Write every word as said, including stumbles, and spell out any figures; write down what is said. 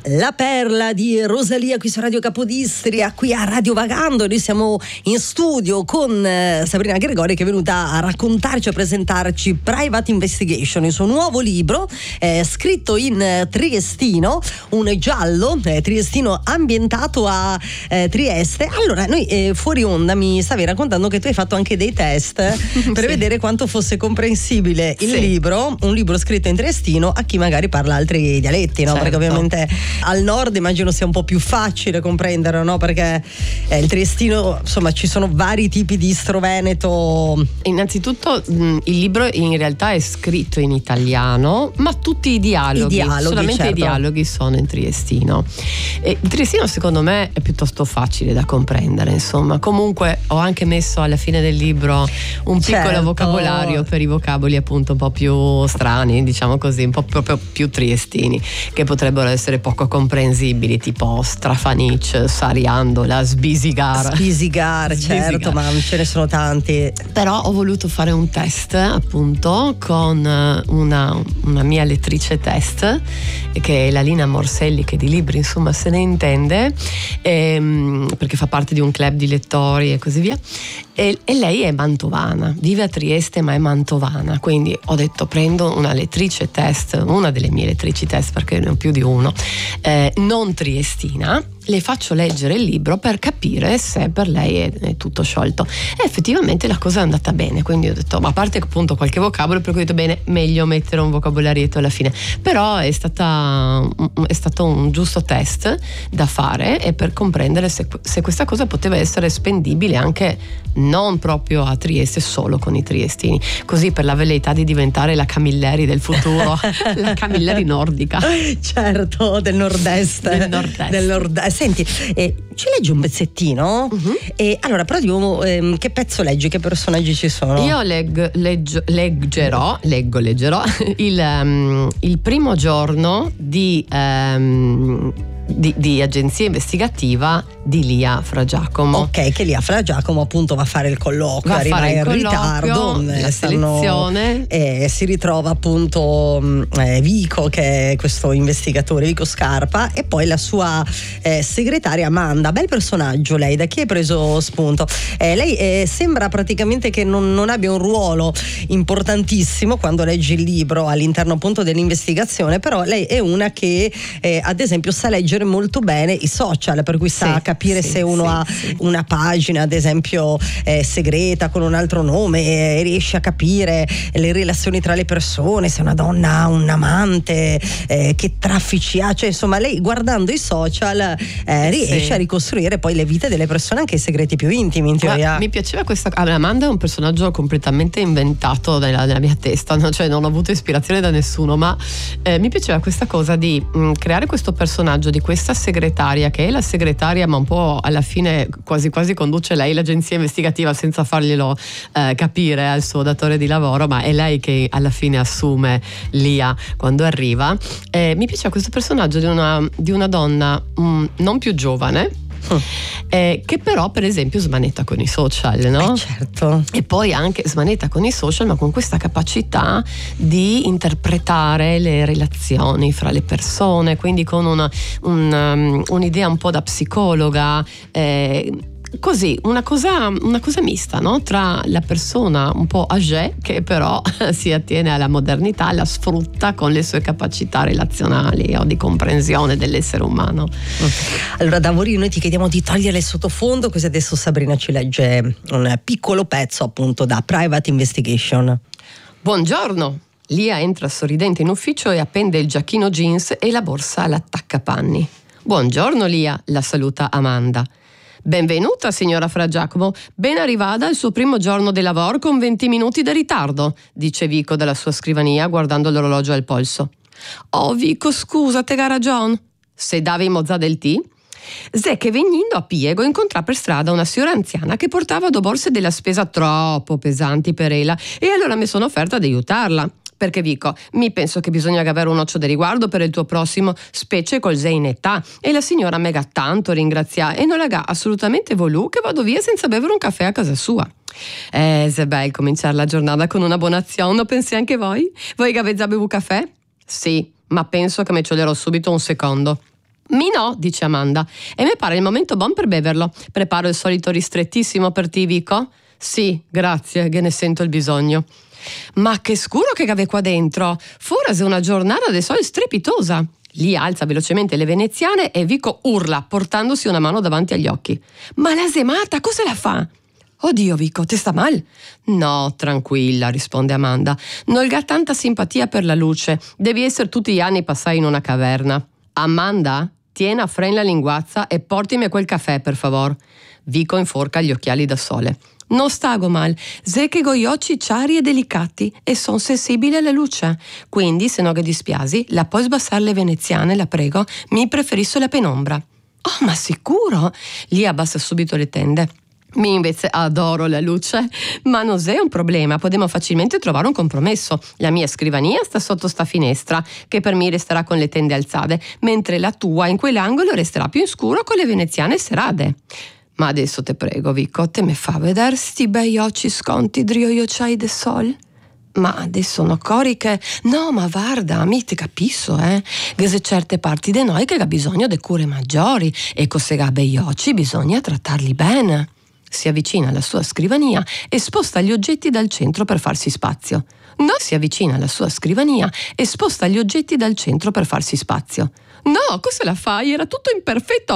La perla di Rosalia qui su Radio Capodistria, qui a Radio Vagando. Noi siamo in studio con eh, Sabrina Gregori, che è venuta a raccontarci, a presentarci Private Investigation, il suo nuovo libro eh, scritto in eh, triestino, un giallo eh, triestino ambientato a eh, Trieste. Allora, noi eh, fuori onda mi stavi raccontando che tu hai fatto anche dei test per sì. vedere quanto fosse comprensibile il sì. libro, un libro scritto in triestino a chi magari parla altri dialetti, no? Certo. Perché ovviamente al nord immagino sia un po' più facile comprendere, no? Perché eh, il triestino, insomma, ci sono vari tipi di istroveneto. Innanzitutto mh, il libro in realtà è scritto in italiano, ma tutti i dialoghi, I dialoghi solamente certo. i dialoghi sono in triestino. E il triestino secondo me è piuttosto facile da comprendere, insomma. Comunque ho anche messo alla fine del libro un piccolo certo. vocabolario per i vocaboli appunto un po' più strani, diciamo così, un po' proprio più triestini, che potrebbero essere poco comprensibili, tipo strafanic, sariandola, sbisigar. Sbisigar, sbisigar. certo, ma ce ne sono tanti. Però ho voluto fare un test appunto con una, una mia lettrice test, che è la Lina Morselli, che di libri insomma se ne intende, ehm, perché fa parte di un club di lettori e così via. E, e lei è mantovana, vive a Trieste ma è mantovana, quindi ho detto prendo una lettrice test, una delle mie lettrici test perché ne ho più di uno, eh, non triestina, le faccio leggere il libro per capire se per lei è, è tutto sciolto, e effettivamente la cosa è andata bene, quindi ho detto, ma a parte appunto qualche vocabolo, per cui ho detto bene, meglio mettere un vocabolarietto alla fine, però è stata è stato un giusto test da fare, e per comprendere se, se questa cosa poteva essere spendibile anche non proprio a Trieste, solo con i triestini, così per la velleità di diventare la Camilleri del futuro, la Camilleri nordica, certo, del nord-est, del nord-est. Del nord-est. Senti, eh, ci leggi un pezzettino? Uh-huh. E allora, però dico, ehm, che pezzo leggi? Che personaggi ci sono? Io leggo, leggio, leggerò, leggo, leggerò il, um, il primo giorno di, um, di, di agenzia investigativa di Lia Fra Giacomo. Ok, che Lia Fra Giacomo appunto va a fare il colloquio, va arriva a fare il in colloquio, ritardo, la stanno, selezione, e si ritrova appunto eh, Vico, che è questo investigatore, Vico Scarpa, e poi la sua eh, segretaria Amanda. Bel personaggio lei, da chi hai preso spunto? Eh, lei eh, sembra praticamente che non, non abbia un ruolo importantissimo quando leggi il libro all'interno appunto dell'investigazione, però lei è una che eh, ad esempio sa leggere molto bene i social, per cui sa sì, capire sì, se uno sì, ha sì. una pagina ad esempio eh, segreta con un altro nome, e riesce a capire le relazioni tra le persone, se una donna ha un amante, eh, che traffici ha, cioè insomma lei guardando i social eh, riesce sì. a ricostruire poi le vite delle persone, anche i segreti più intimi in teoria. Ma mi piaceva questa, Amanda è un personaggio completamente inventato nella, nella mia testa, no? Cioè non ho avuto ispirazione da nessuno, ma eh, mi piaceva questa cosa di mh, creare questo personaggio di questa segretaria, che è la segretaria ma un po' alla fine quasi quasi conduce lei l'agenzia investigativa senza farglielo eh, capire al suo datore di lavoro, ma è lei che alla fine assume Lia quando arriva. Eh, mi piaceva questo personaggio di una, di una donna mh, non più giovane, Mm. Eh, che però per esempio smanetta con i social, no? Eh certo. E poi anche smanetta con i social, ma con questa capacità di interpretare le relazioni fra le persone, quindi con una, un, um, un'idea un po' da psicologa, eh, così una cosa, una cosa mista, no? Tra la persona un po' âgée che però si attiene alla modernità, la sfrutta con le sue capacità relazionali o di comprensione dell'essere umano. Allora Davorino, noi ti chiediamo di togliere il sottofondo, così adesso Sabrina ci legge un piccolo pezzo appunto da Private Investigation. Buongiorno. Lia entra sorridente in ufficio e appende il giacchino jeans e la borsa all'attaccapanni. Buongiorno Lia, la saluta Amanda. Benvenuta signora Fra Giacomo, ben arrivata al suo primo giorno di lavoro con venti minuti di ritardo, dice Vico dalla sua scrivania guardando l'orologio al polso. Oh Vico, scusa, te ha ragione. Se davi mozza del tè? Zè che venendo a Piego incontrò per strada una signora anziana che portava due borse della spesa troppo pesanti per ella, e allora mi sono offerta di aiutarla. Perché Vico, mi penso che bisogna avere un occhio di riguardo per il tuo prossimo, specie col sei in età. E la signora mega tanto ringrazia e non la ha assolutamente voluto che vado via senza bere un caffè a casa sua. Eh, se bel cominciare la giornata con una buona azione, pensi anche voi? Voi che avete già bevuto caffè? Sì, ma penso che mi cioderò subito un secondo. Mi no, dice Amanda, e mi pare il momento buon per beverlo. Preparo il solito ristrettissimo per ti, Vico? Sì, grazie, che ne sento il bisogno. Ma che scuro che cave qua dentro! Forse una giornata de sol strepitosa. Lì alza velocemente le veneziane e Vico urla, portandosi una mano davanti agli occhi. Ma la semata cosa la fa? Oddio, Vico, te sta mal? No, tranquilla, risponde Amanda. Non ha tanta simpatia per la luce. Devi essere tutti gli anni passai in una caverna. Amanda, tieni a freno la linguazza e portimi quel caffè, per favor. Vico inforca gli occhiali da sole. Non stago mal, se che gli occhi chiari e delicati e son sensibili alla luce. Quindi, se non che dispiasi, la puoi sbassare le veneziane, la prego, mi preferisco la penombra. Oh, ma sicuro? Lì abbassa subito le tende. Mi invece adoro la luce, ma non è un problema, possiamo facilmente trovare un compromesso. La mia scrivania sta sotto sta finestra, che per me resterà con le tende alzate, mentre la tua in quell'angolo resterà più in scuro con le veneziane serrade. Ma adesso te prego, Vico, te me fa vedere sti bei occhi sconti drio io c'hai de sol? Ma adesso no cori che... No, ma guarda, mi te capisco, eh? Che se certe parti di noi che ha bisogno di cure maggiori e se ha bei occhi bisogna trattarli bene. Si avvicina alla sua scrivania e sposta gli oggetti dal centro per farsi spazio. No, si avvicina alla sua scrivania e sposta gli oggetti dal centro per farsi spazio. No, cosa la fai? Era tutto in perfetto